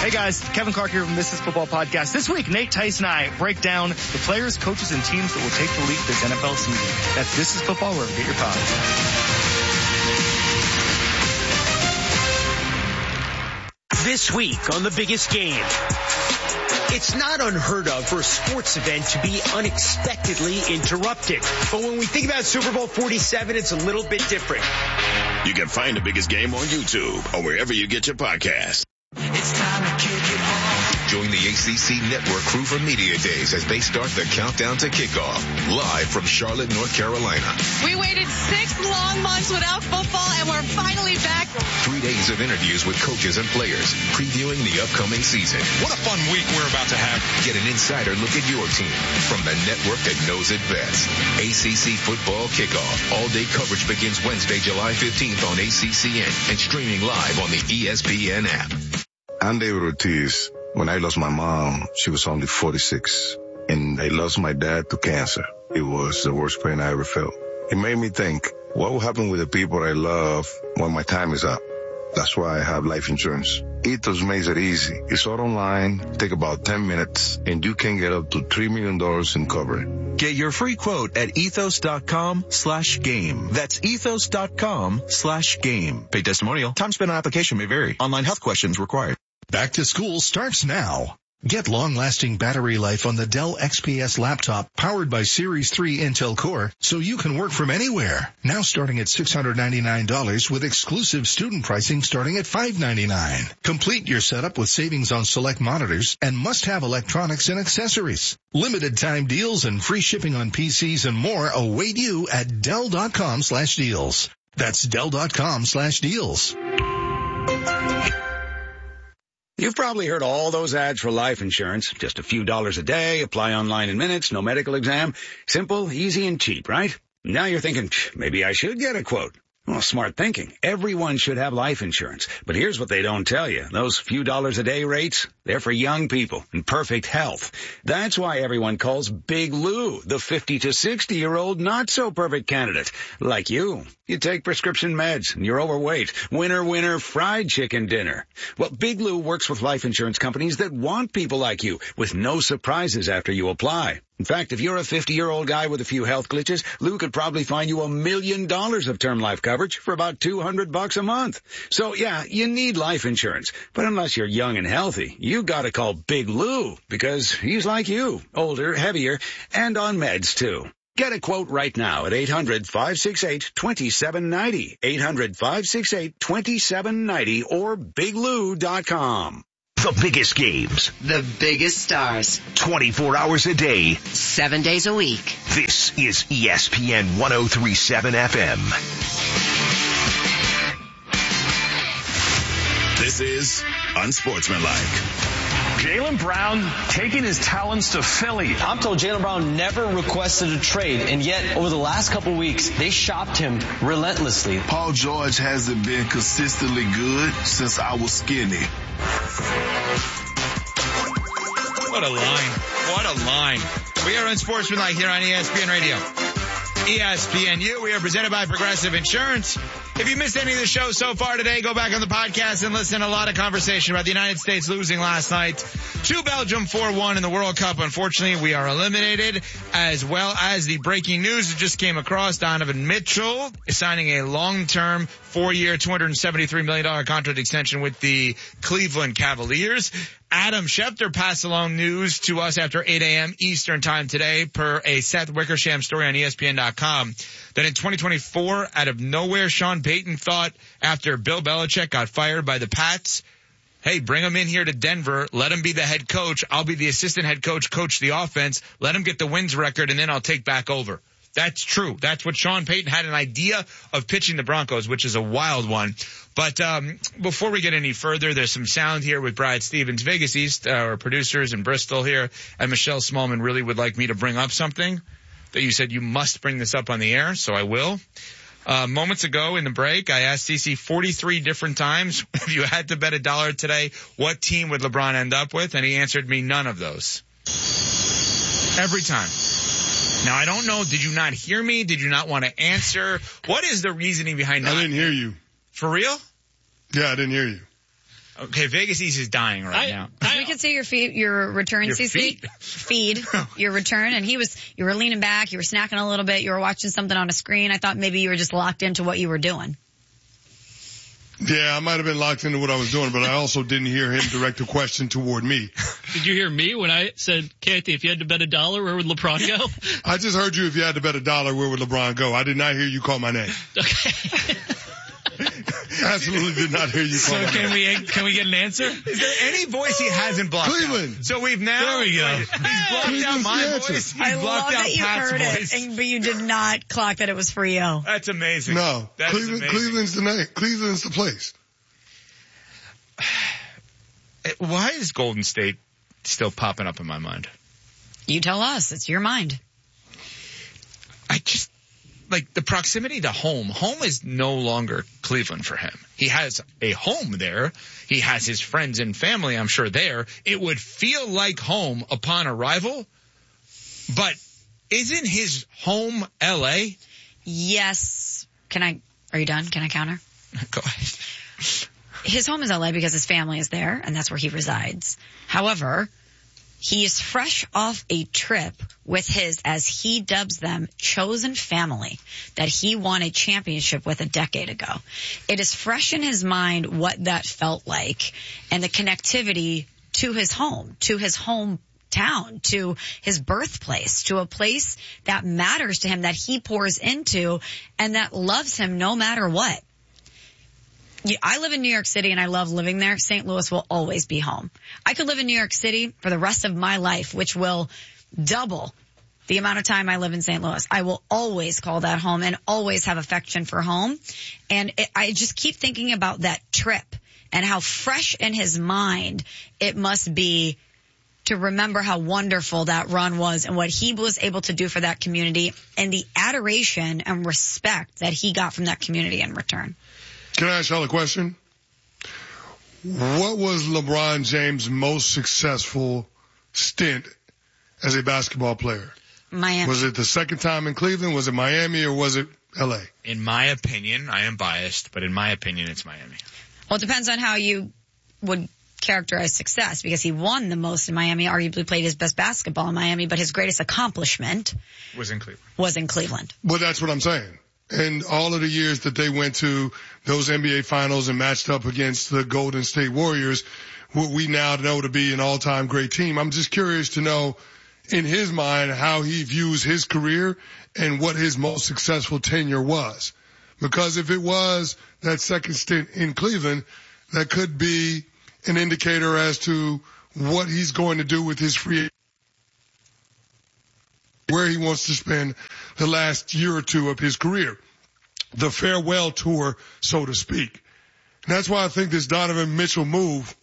Hey guys, Kevin Clark here from This Is Football Podcast. This week, Nate Tice and I break down the players, coaches, and teams that will take the lead this NFL season. That's This Is Football, wherever you get your pods. This week on The Biggest Game. It's not unheard of for a sports event to be unexpectedly interrupted. But when we think about Super Bowl 47, it's a little bit different. You can find The Biggest Game on YouTube or wherever you get your podcasts. It's time to kick it off. Join the ACC Network crew for Media Days as they start the countdown to kickoff. Live from Charlotte, North Carolina. We waited 6 long months without football, and we're finally back. 3 days of interviews with coaches and players, previewing the upcoming season. What a fun week we're about to have. Get an insider look at your team from the network that knows it best. ACC Football Kickoff. All-day coverage begins Wednesday, July 15th on ACCN and streaming live on the ESPN app. I'm David Ortiz. When I lost my mom, she was only 46, and I lost my dad to cancer. It was the worst pain I ever felt. It made me think, what will happen with the people I love when my time is up? That's why I have life insurance. Ethos makes it easy. It's all online, take about 10 minutes, and you can get up to $3 million in coverage. Get your free quote at ethos.com/game. That's ethos.com/game. Pay testimonial. Time spent on application may vary. Online health questions required. Back to school starts now. Get long-lasting battery life on the Dell XPS laptop powered by Series 3 Intel Core so you can work from anywhere. Now starting at $699 with exclusive student pricing starting at $599. Complete your setup with savings on select monitors and must-have electronics and accessories. Limited time deals and free shipping on PCs and more await you at Dell.com/deals. That's Dell.com/deals. You've probably heard all those ads for life insurance. Just a few dollars a day, apply online in minutes, no medical exam. Simple, easy, and cheap, right? Now you're thinking, maybe I should get a quote. Well, smart thinking. Everyone should have life insurance. But here's what they don't tell you. Those few dollars a day rates, they're for young people in perfect health. That's why everyone calls Big Lou the 50 to 60-year-old not-so-perfect candidate. Like you. You take prescription meds and you're overweight. Winner, fried chicken dinner. Well, Big Lou works with life insurance companies that want people like you with no surprises after you apply. In fact, if you're a 50-year-old guy with a few health glitches, Lou could probably find you $1 million of term life coverage for about $200 a month. So, yeah, you need life insurance. But unless you're young and healthy, you gotta call Big Lou because he's like you, older, heavier, and on meds, too. Get a quote right now at 800-568-2790, 800-568-2790, or biglou.com. The biggest games. The biggest stars. 24 hours a day. 7 days a week. This is ESPN 103.7 FM. This is Unsportsmanlike. Jaylen Brown taking his talents to Philly. I'm told Jaylen Brown never requested a trade, and yet over the last couple weeks, they shopped him relentlessly. Paul George hasn't been consistently good since I was skinny. What a line. What a line. We are Unsportsmanlike here on ESPN Radio. ESPNU. We are presented by Progressive Insurance. If you missed any of the show so far today, go back on the podcast and listen to a lot of conversation about the United States losing last night to Belgium 4-1 in the World Cup. Unfortunately, we are eliminated, as well as the breaking news that just came across. Donovan Mitchell is signing a long-term 4-year, $273 million contract extension with the Cleveland Cavaliers. Adam Schefter passed along news to us after 8 a.m. Eastern time today per a Seth Wickersham story on ESPN.com that in 2024, out of nowhere, Sean Payton thought after Bill Belichick got fired by the Pats, hey, bring him in here to Denver, let him be the head coach, I'll be the assistant head coach, coach the offense, let him get the wins record, and then I'll take back over. That's true. That's what Sean Payton had an idea of pitching the Broncos, which is a wild one. But before we get any further, there's some sound here with Brad Stevens, Vegas East, our producers in Bristol here, and Michelle Smallman really would like me to bring up something that you said you must bring this up on the air, so I will. Moments ago in the break, I asked CeCe 43 different times, if you had to bet $1 today, what team would LeBron end up with? And he answered me none of those. Every time. Now, I don't know, did you not hear me? Did you not want to answer? What is the reasoning behind that? I didn't hear you. For real? Yeah, I didn't hear you. Okay, Vegas East is dying right now. We can see your return, Your CC. Feed your return, and you were leaning back, you were snacking a little bit, you were watching something on a screen. I thought maybe you were just locked into what you were doing. Yeah, I might have been locked into what I was doing, but I also didn't hear him direct a question toward me. Did you hear me when I said, Kathy, if you had to bet $1, where would LeBron go? I just heard you, if you had to bet $1, where would LeBron go? I did not hear you call my name. Okay. Absolutely did not hear you call my name. Can we get an answer? Is there any voice he hasn't blocked Cleveland. out? So we've now. There we go. He's blocked out my voice. He's I blocked love out that you Pat's heard voice. it, but you did not clock that it was for you. That's amazing. No, That is amazing. Cleveland's the name. Cleveland's the place. Why is Golden State still popping up in my mind? You tell us. It's your mind. I just, like, the proximity to home. Home is no longer Cleveland for him. He has a home there. He has his friends and family, I'm sure, there. It would feel like home upon arrival, but isn't his home L.A.? Yes. Are you done? Can I counter? Go ahead. His home is LA because his family is there, and that's where he resides. However, he is fresh off a trip with his, as he dubs them, chosen family that he won a championship with a decade ago. It is fresh in his mind what that felt like and the connectivity to his home, to his hometown, to his birthplace, to a place that matters to him, that he pours into, and that loves him no matter what. I live in New York City and I love living there. St. Louis will always be home. I could live in New York City for the rest of my life, which will double the amount of time I live in St. Louis. I will always call that home and always have affection for home. And I just keep thinking about that trip and how fresh in his mind it must be to remember how wonderful that run was and what he was able to do for that community and the adoration and respect that he got from that community in return. Can I ask y'all a question? What was LeBron James' most successful stint as a basketball player? Miami. Was it the second time in Cleveland? Was it Miami or was it LA? In my opinion, I am biased, but in my opinion, it's Miami. Well, it depends on how you would characterize success, because he won the most in Miami, arguably played his best basketball in Miami, but his greatest accomplishment was in Cleveland. Well, that's what I'm saying. And all of the years that they went to those NBA finals and matched up against the Golden State Warriors, what we now know to be an all-time great team. I'm just curious to know, in his mind, how he views his career and what his most successful tenure was. Because if it was that second stint in Cleveland, that could be an indicator as to what he's going to do with his free, where he wants to spend the last year or two of his career. The farewell tour, so to speak. And that's why I think this Donovan Mitchell move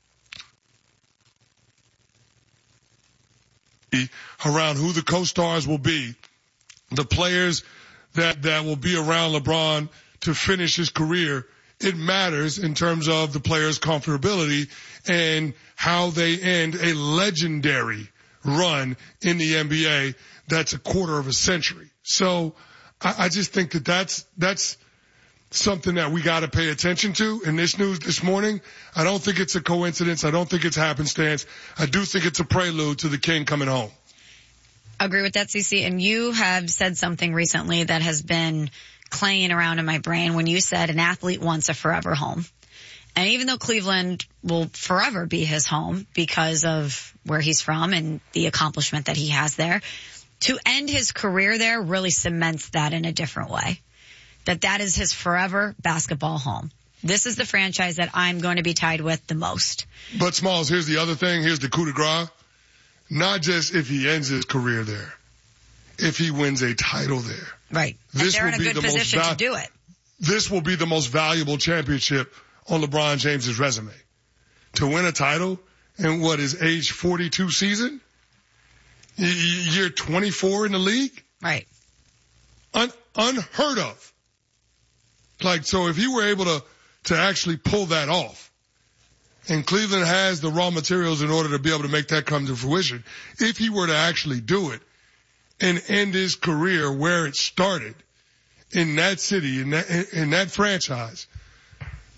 around who the co-stars will be, the players that will be around LeBron to finish his career, it matters in terms of the players' comfortability and how they end a legendary run in the NBA that's a quarter of a century. So I just think that that's something that we got to pay attention to in this news this morning. I don't think it's a coincidence. I don't think it's happenstance. I do think it's a prelude to the king coming home. Agree with that, CC. And you have said something recently that has been clanging around in my brain when you said an athlete wants a forever home. And even though Cleveland will forever be his home because of where he's from and the accomplishment that he has there, to end his career there really cements that in a different way. That is his forever basketball home. This is the franchise that I'm going to be tied with the most. But Smalls, here's the other thing. Here's the coup de grace. Not just if he ends his career there, if he wins a title there. Right. And they're in a good position to do it. This will be the most valuable championship on LeBron James's resume. To win a title in what is age 42 season? Year 24 in the league? Right. Unheard of. Like, so if he were able to actually pull that off, and Cleveland has the raw materials in order to be able to make that come to fruition, if he were to actually do it and end his career where it started, in that city, in that franchise,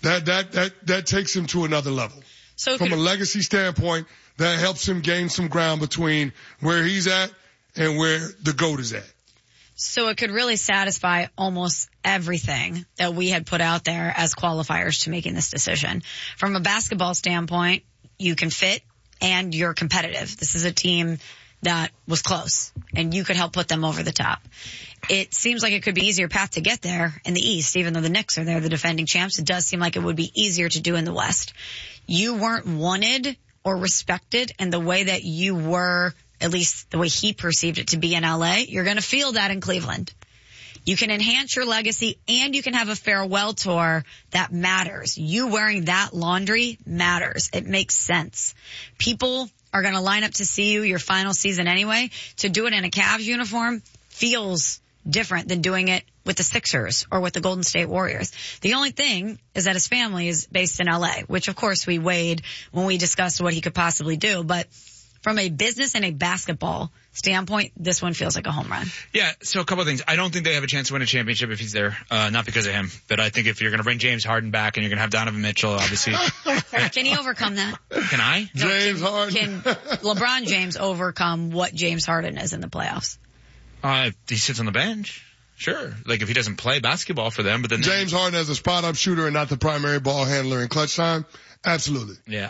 that takes him to another level. So from a legacy standpoint, that helps him gain some ground between where he's at and where the GOAT is at. So it could really satisfy almost everything that we had put out there as qualifiers to making this decision. From a basketball standpoint, you can fit and you're competitive. This is a team that was close, and you could help put them over the top. It seems like it could be easier path to get there in the East, even though the Knicks are there, the defending champs. It does seem like it would be easier to do in the West. You weren't wanted or respected in the way that you were, at least the way he perceived it to be in LA. You're going to feel that in Cleveland. You can enhance your legacy and you can have a farewell tour that matters. You wearing that laundry matters. It makes sense. People are going to line up to see you your final season anyway. To do it in a Cavs uniform feels different than doing it with the Sixers or with the Golden State Warriors. The only thing is that his family is based in LA, which of course we weighed when we discussed what he could possibly do. But from a business and a basketball standpoint, this one feels like a home run. Yeah, so a couple of things. I don't think they have a chance to win a championship if he's there, not because of him. But I think if you're going to bring James Harden back and you're going to have Donovan Mitchell, obviously. Can he overcome that? Can I? James Harden. Can LeBron James overcome what James Harden is in the playoffs? He sits on the bench. Sure. Like if he doesn't play basketball for them, but then James Harden as a spot-up shooter and not the primary ball handler in clutch time. Absolutely. Yeah.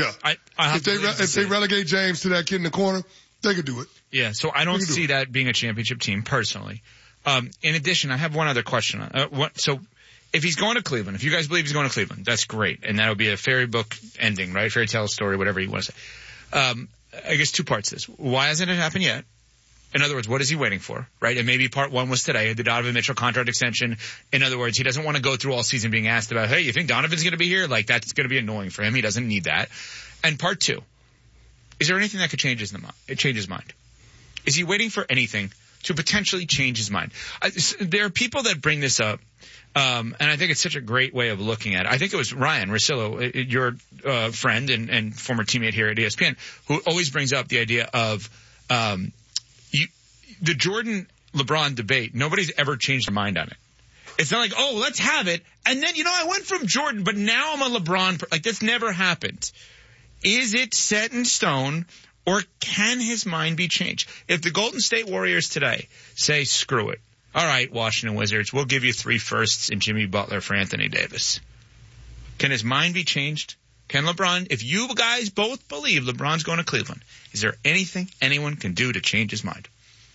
If they relegate James to that kid in the corner, they could do it. Yeah. So I don't see that being a championship team personally. In addition, I have one other question. So if he's going to Cleveland, if you guys believe he's going to Cleveland, that's great. And that would be a fairy book ending, right? Fairy tale story, whatever you want to say. I guess two parts to this. Why hasn't it happened yet? In other words, what is he waiting for, right? And maybe part one was today, the Donovan Mitchell contract extension. In other words, he doesn't want to go through all season being asked about, hey, you think Donovan's going to be here? Like, that's going to be annoying for him. He doesn't need that. And part two, is there anything that could change his mind? Is he waiting for anything to potentially change his mind? There are people that bring this up, and I think it's such a great way of looking at it. I think it was Ryan Russillo, your friend and former teammate here at ESPN, who always brings up the idea of the Jordan-LeBron debate. Nobody's ever changed their mind on it. It's not like, oh, let's have it, and then, I went from Jordan, but now I'm a LeBron. Like, this never happened. Is it set in stone, or can his mind be changed? If the Golden State Warriors today say, screw it, all right, Washington Wizards, we'll give you 3 firsts and Jimmy Butler for Anthony Davis. Can his mind be changed? Can LeBron, if you guys both believe LeBron's going to Cleveland, is there anything anyone can do to change his mind?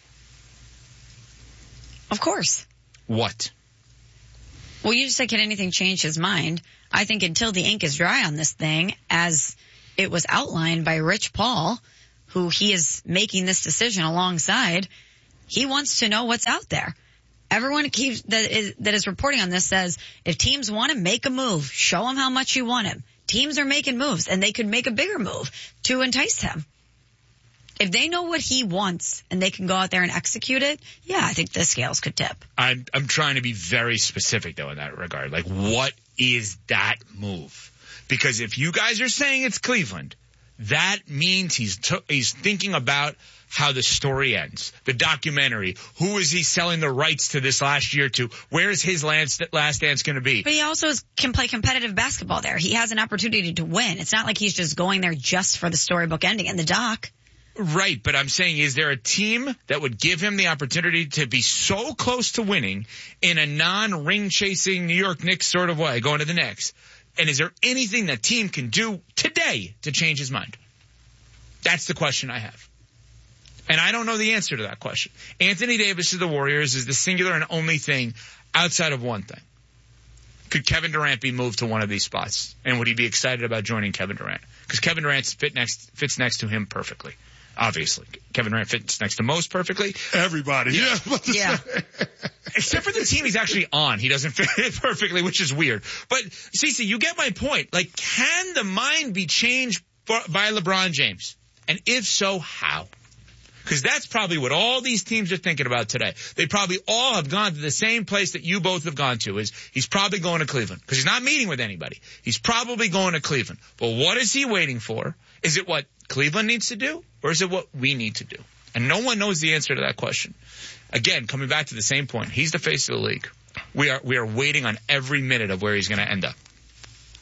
Of course. What? Well, you just said, can anything change his mind? I think until the ink is dry on this thing, as it was outlined by Rich Paul, who he is making this decision alongside, he wants to know what's out there. Everyone that is reporting on this says, if teams want to make a move, show him how much you want him. Teams are making moves, and they could make a bigger move to entice him. If they know what he wants and they can go out there and execute it, yeah, I think the scales could tip. I'm trying to be very specific, though, in that regard. Like, what is that move? Because if you guys are saying it's Cleveland, that means he's thinking about how the story ends, the documentary. Who is he selling the rights to this last year to? Where is his last dance going to be? But he also can play competitive basketball there. He has an opportunity to win. It's not like he's just going there just for the storybook ending in the doc. Right, but I'm saying, is there a team that would give him the opportunity to be so close to winning in a non-ring chasing New York Knicks sort of way, going to the Knicks? And is there anything that team can do today to change his mind? That's the question I have. And I don't know the answer to that question. Anthony Davis of the Warriors is the singular and only thing outside of one thing. Could Kevin Durant be moved to one of these spots? And would he be excited about joining Kevin Durant? Because Kevin Durant fits next to him perfectly. Obviously. Kevin Durant fits next to most perfectly. Everybody. Yeah. Except for the team he's actually on. He doesn't fit perfectly, which is weird. But, Cece, you get my point. Like, can the mind be changed by LeBron James? And if so, how? Because that's probably what all these teams are thinking about today. They probably all have gone to the same place that you both have gone to, is he's probably going to Cleveland. Because he's not meeting with anybody. He's probably going to Cleveland. But what is he waiting for? Is it what Cleveland needs to do? Or is it what we need to do? And no one knows the answer to that question. Again, coming back to the same point, he's the face of the league. We are waiting on every minute of where he's going to end up.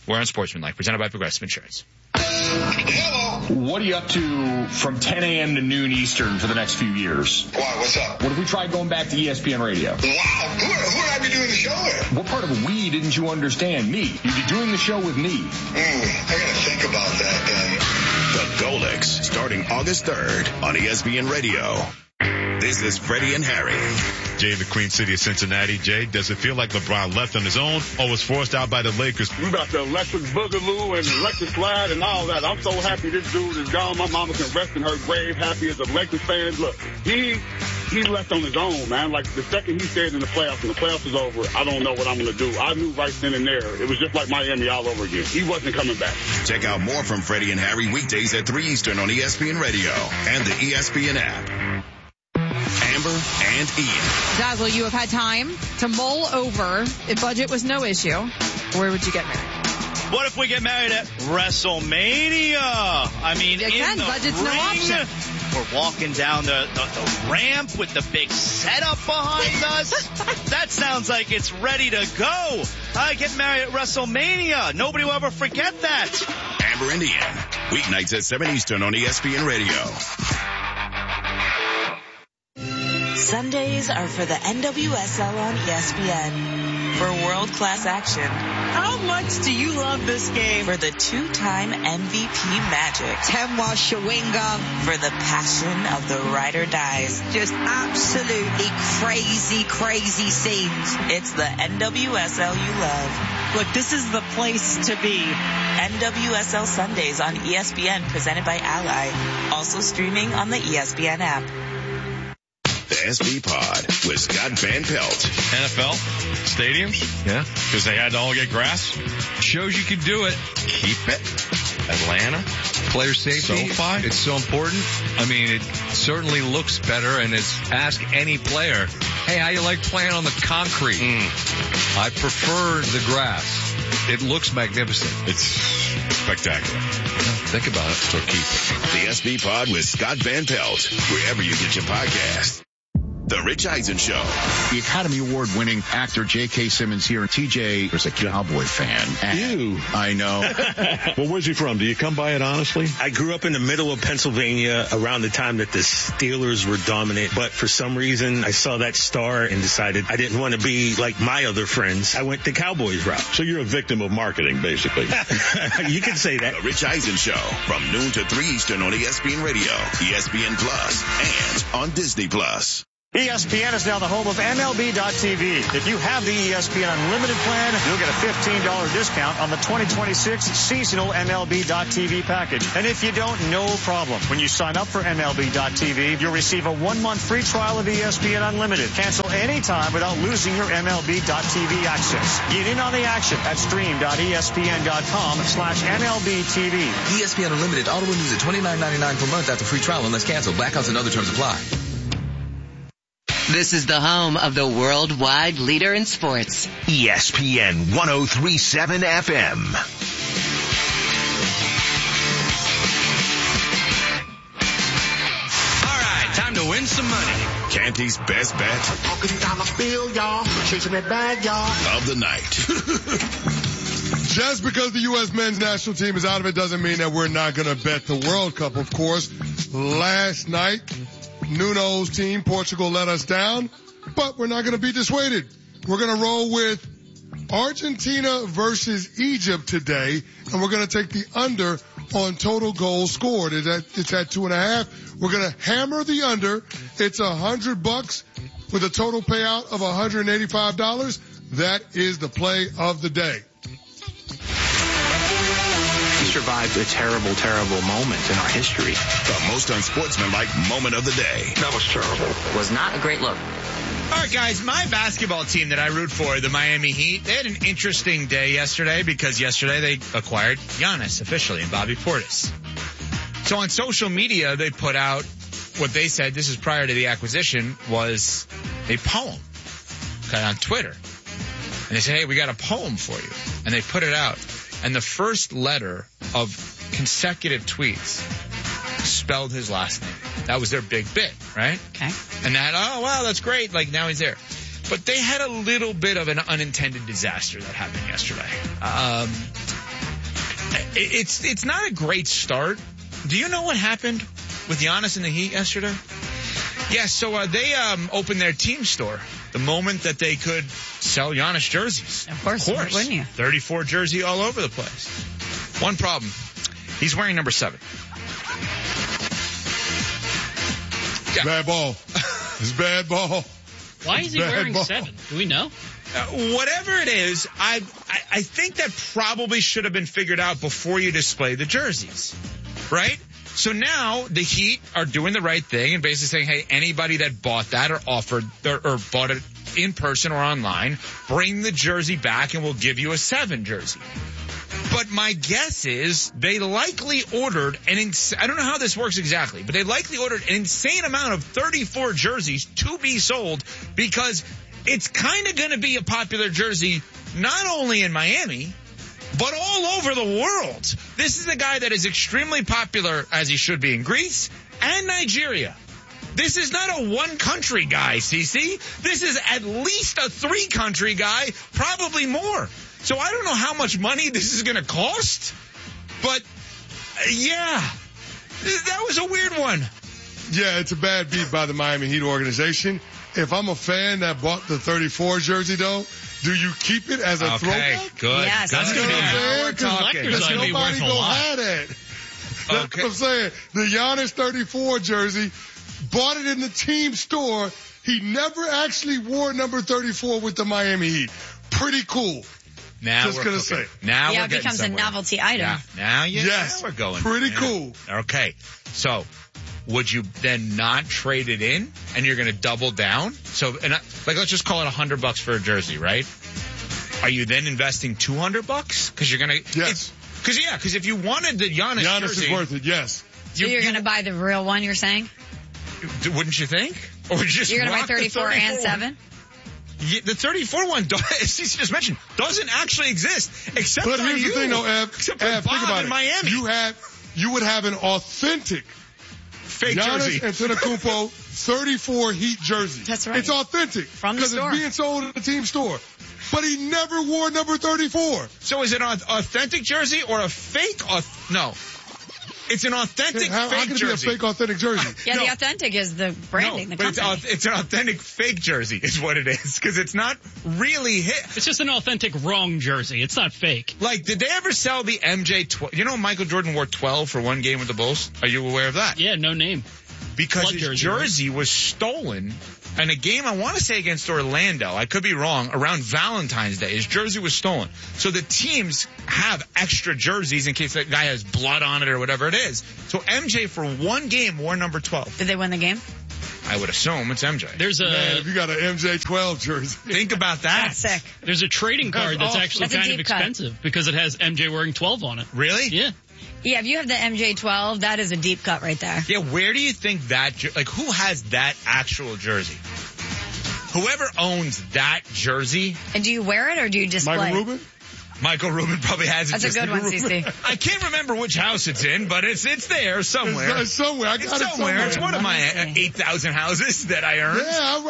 We're on Sportsmanlike, presented by Progressive Insurance. What are you up to from 10 a.m. to noon Eastern for the next few years? Why? What's up? What if we tried going back to ESPN Radio? Wow. Who would I be doing the show with? What part of we didn't you understand? Me. You'd be doing the show with me. I gotta think about that, The Golix, starting August 3rd on ESPN Radio. This is Freddie and Harry. Jay in the Queen City of Cincinnati. Jay, does it feel like LeBron left on his own or was forced out by the Lakers? We got the electric boogaloo and electric slide and all that. I'm so happy this dude is gone. My mama can rest in her grave happy as a Lakers fan. Look, he left on his own, man. Like the second he stayed in the playoffs and the playoffs is over, I don't know what I'm going to do. I knew right then and there. It was just like Miami all over again. He wasn't coming back. Check out more from Freddie and Harry weekdays at 3 Eastern on ESPN Radio and the ESPN app. Amber and Ian. Dazzle, you have had time to mull over if budget was no issue. Where would you get married? What if we get married at WrestleMania? I mean, Again, in the budget's ring, no option. we're walking down the ramp with the big setup behind us. That sounds like it's ready to go. I get married at WrestleMania. Nobody will ever forget that. Amber and Ian. Weeknights at 7 Eastern on ESPN Radio. Sundays are for the NWSL on ESPN. For world-class action. How much do you love this game? For the two-time MVP Magic. Temwa Shawinga. For the passion of the ride or dies. Just absolutely crazy, crazy scenes. It's the NWSL you love. Look, this is the place to be. NWSL Sundays on ESPN, presented by Ally. Also streaming on the ESPN app. The SB Pod with Scott Van Pelt. NFL stadiums? Yeah. Because they had to all get grass? Shows you could do it. Keep it. Atlanta. Player safety. SoFi. It's so important. I mean, it certainly looks better, and it's ask any player, hey, how you like playing on the concrete? I prefer the grass. It looks magnificent. It's spectacular. Think about it. So keep it. The SB Pod with Scott Van Pelt, wherever you get your podcast. The Rich Eisen Show. The Academy Award-winning actor J.K. Simmons here. TJ is a Cowboy fan. You. I know. Well, where's he from? Do you come by it honestly? I grew up in the middle of Pennsylvania around the time that the Steelers were dominant, but for some reason I saw that star and decided I didn't want to be like my other friends. I went the Cowboys route. So you're a victim of marketing, basically. You can say that. The Rich Eisen Show from noon to 3 Eastern on ESPN Radio, ESPN Plus, and on Disney Plus. ESPN is now the home of MLB.TV. If you have the ESPN Unlimited plan, you'll get a $15 discount on the 2026 seasonal MLB.TV package. And if you don't, no problem. When you sign up for MLB.TV, you'll receive a 1-month free trial of ESPN Unlimited. Cancel anytime without losing your MLB.TV access. Get in on the action at stream.espn.com/MLBTV. ESPN Unlimited auto renews at $29.99 per month after free trial unless canceled. Blackouts and other terms apply. This is the home of the worldwide leader in sports. ESPN 103.7 FM. All right, time to win some money. Canty's best bet Walking down the field, y'all. Chasing that bag, y'all. of the night. Just because the U.S. men's national team is out of it doesn't mean that we're not going to bet the World Cup, of course. Last night, Nuno's team, Portugal, let us down, but we're not going to be dissuaded. We're going to roll with Argentina versus Egypt today, and we're going to take the under on total goals scored. It's at 2.5. We're going to hammer the under. It's $100 with a total payout of $185. That is the play of the day. We survived a terrible, terrible moment in our history. The most unsportsmanlike moment of the day. That was terrible. Was not a great look. All right, guys, my basketball team that I root for, the Miami Heat, they had an interesting day yesterday because yesterday they acquired Giannis officially and Bobby Portis. So on social media, they put out what they said, this is prior to the acquisition, was a poem on Twitter. And they said, hey, we got a poem for you. And they put it out. And the first letter of consecutive tweets spelled his last name. That was their big bit, right? Okay. And that, oh, wow, that's great. Like, now he's there. But they had a little bit of an unintended disaster that happened yesterday. It's not a great start. Do you know what happened with Giannis and the Heat yesterday? Yeah, so they opened their team store the moment that they could sell Giannis jerseys. Of course. Wouldn't you? 34 jersey all over the place. One problem. He's wearing number 7. Yeah. Bad ball. It's bad ball. Why is he wearing 7? Do we know? Whatever it is, I think that probably should have been figured out before you display the jerseys, right? So now the Heat are doing the right thing and basically saying, hey, anybody that bought that or offered or bought it in person or online, bring the jersey back and we'll give you a 7 jersey. But my guess is they likely ordered I don't know how this works exactly, but they likely ordered an insane amount of 34 jerseys to be sold because it's kind of going to be a popular jersey not only in Miami, but all over the world. This is a guy that is extremely popular, as he should be, in Greece and Nigeria. This is not a one-country guy, CC. This is at least a 3-country guy, probably more. So I don't know how much money this is going to cost, but yeah, that was a weird one. Yeah, it's a bad beat by the Miami Heat organization. If I'm a fan that bought the 34 jersey, though, do you keep it as a throwback? Good. Yes, that's good. We're talking. Because nobody gonna have that. That's what I'm saying. The Giannis 34 jersey, bought it in the team store. He never actually wore number 34 with the Miami Heat. Pretty cool. Now Just we're gonna cooking. say. Now yeah, we're it becomes somewhere. a novelty item. Yeah. Now we're going. Pretty cool. Okay. So, would you then not trade it in and you're going to double down? So, let's just call it $100 for a jersey, right? Are you then investing $200? Because you're going to. Yes. Because if you wanted the Giannis jersey, is worth it. Yes. So you're going to buy the real one, you're saying? Wouldn't you think? Or just you're going to buy rock 34 and 7? Yeah, the 34 one, as CC just mentioned, doesn't actually exist. Except but here's the thing, though, Ev. Except Ev, for think Bob about in it. Miami. You would have an authentic fake Giannis jersey. Antetokounmpo 34 Heat jersey. That's right. It's authentic. From the store. Because it's being sold at the team store. But he never wore number 34. So is it an authentic jersey or a fake? No. It's an authentic how fake can it jersey. be a fake authentic jersey? Yeah, the authentic is the branding, the but company. it's an authentic fake jersey is what it is. Because it's not really hit. It's just an authentic wrong jersey. It's not fake. Like, did they ever sell the MJ 12? You know Michael Jordan wore 12 for one game with the Bulls? Are you aware of that? Yeah, no name. Because Blood his jersey was stolen in a game, I want to say against Orlando. I could be wrong. Around Valentine's Day, his jersey was stolen. So the teams have extra jerseys in case that guy has blood on it or whatever it is. So MJ for one game wore number 12. Did they win the game? I would assume it's MJ. There's Man, if you got an MJ 12 jersey. Think about that. That's sick. There's a trading card that's actually That's a kind of deep cut. expensive because it has MJ wearing 12 on it. Really? Yeah. Yeah, if you have the MJ12, that is a deep cut right there. Yeah, where do you think that, who has that actual jersey? Whoever owns that jersey. And do you wear it or do you display Michael it? Rubin? Michael Rubin probably has it. That's a good one, CC. I can't remember which house it's in, but it's there somewhere. It's somewhere. I got it somewhere. It's one of my 8,000 houses that I earned.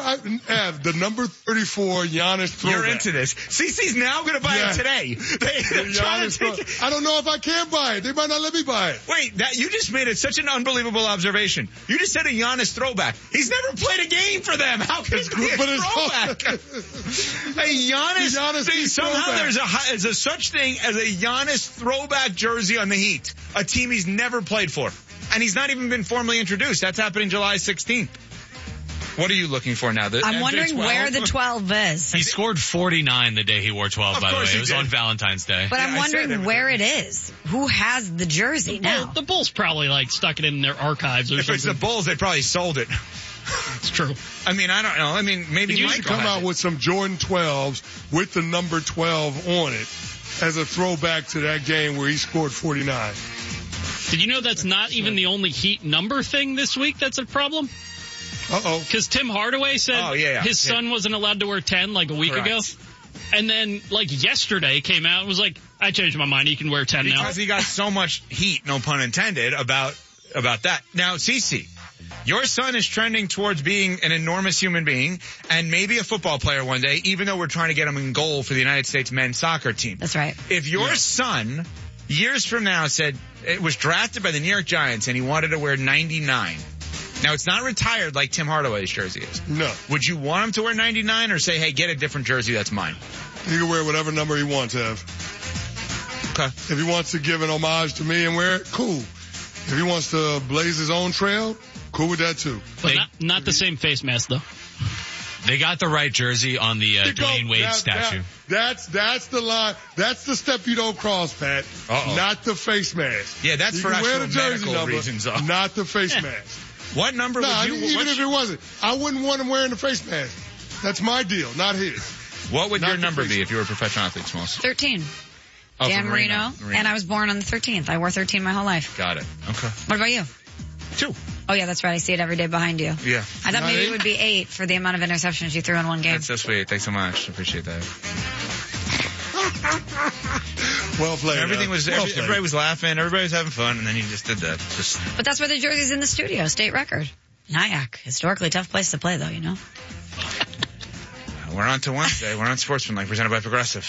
Yeah, the number 34 Giannis throwback. You're into this. CC's now going to buy it today. They're trying to take it. I don't know if I can buy it. They might not let me buy it. Wait, you just made it such an unbelievable observation. You just said a Giannis throwback. He's never played a game for them. How can it be a throwback? A Giannis thing. Somehow there's a such thing as a Giannis throwback jersey on the Heat, a team he's never played for. And he's not even been formally introduced. That's happening July 16th. What are you looking for now? I'm wondering where the 12 is. He scored 49 the day he wore 12, by the way. It was on Valentine's Day. But I'm wondering where it is. Who has the jersey now? The Bulls probably stuck it in their archives or something. If it's the Bulls, they probably sold it. It's true. I mean, I don't know. I mean, maybe you should come out with some Jordan 12s with the number 12 on it as a throwback to that game where he scored 49. Did you know that's not even the only Heat number thing this week that's a problem? Uh-oh. Because Tim Hardaway said his son wasn't allowed to wear 10 a week ago. And then, yesterday came out and was like, I changed my mind. He can wear 10 now. Because he got so much heat, no pun intended, about that. Now, CeCe, your son is trending towards being an enormous human being and maybe a football player one day, even though we're trying to get him in goal for the United States men's soccer team. That's right. If your son years from now said it was drafted by the New York Giants and he wanted to wear 99. Now, it's not retired like Tim Hardaway's jersey is. No. Would you want him to wear 99 or say, hey, get a different jersey, that's mine? He can wear whatever number he wants, Ev. Okay. If he wants to give an homage to me and wear it, cool. If he wants to blaze his own trail, cool with that too. But not the same face mask, though. They got the right jersey on the Dwayne Wade statue. That's the line. That's the step you don't cross, Pat. Uh-oh. Not the face mask. Yeah, that's for actual medical reasons. Not the face mask. What number would you... Even if it wasn't. I wouldn't want him wearing the face mask. That's my deal, not his. What would your number be if you were a professional athlete, Smalls? 13. Oh, Dan Marino. And I was born on the 13th. I wore 13 my whole life. Got it. Okay. What about you? 2. Oh, yeah, that's right. I see it every day behind you. Yeah. I thought maybe it would be 8 for the amount of interceptions you threw in one game. That's so sweet. Thanks so much. Appreciate that. Well played. Everybody was laughing. Everybody was having fun, and then you just did that. But that's why the jersey's in the studio. State record. Nyack. Historically tough place to play, though, you know. We're on to Wednesday. We're on Sportsmanlike, presented by Progressive.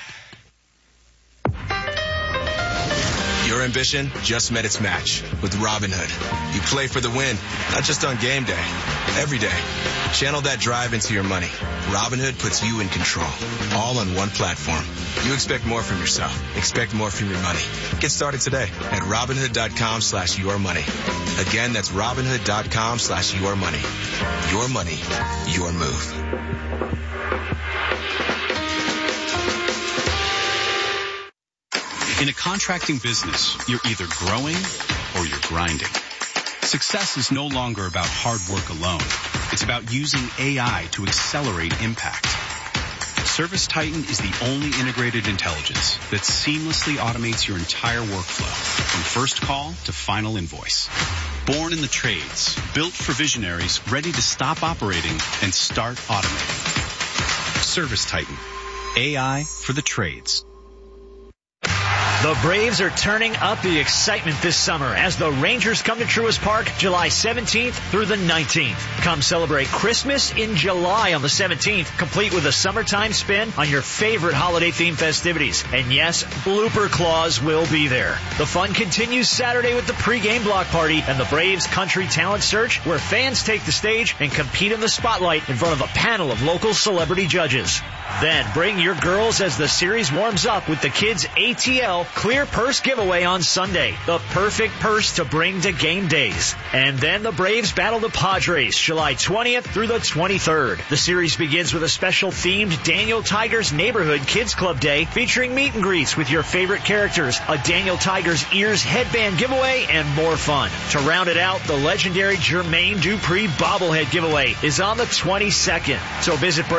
Your ambition just met its match with Robinhood. You play for the win, not just on game day, every day. Channel that drive into your money. Robinhood puts you in control, all on one platform. You expect more from yourself. Expect more from your money. Get started today at Robinhood.com/yourmoney. Again, that's Robinhood.com/yourmoney. Your money, your move. In a contracting business, you're either growing or you're grinding. Success is no longer about hard work alone. It's about using AI to accelerate impact. ServiceTitan is the only integrated intelligence that seamlessly automates your entire workflow, from first call to final invoice. Born in the trades, built for visionaries ready to stop operating and start automating. ServiceTitan. AI for the trades. The Braves are turning up the excitement this summer as the Rangers come to Truist Park July 17th through the 19th. Come celebrate Christmas in July on the 17th, complete with a summertime spin on your favorite holiday-themed festivities. And yes, Blooper Claws will be there. The fun continues Saturday with the pregame block party and the Braves Country Talent Search, where fans take the stage and compete in the spotlight in front of a panel of local celebrity judges. Then bring your girls as the series warms up with the Kids ATL Clear Purse giveaway on Sunday. The perfect purse to bring to game days. And then the Braves battle the Padres July 20th through the 23rd. The series begins with a special themed Daniel Tigers Neighborhood Kids Club Day featuring meet and greets with your favorite characters, a Daniel Tigers Ears headband giveaway, and more fun. To round it out, the legendary Jermaine Dupri bobblehead giveaway is on the 22nd. So visit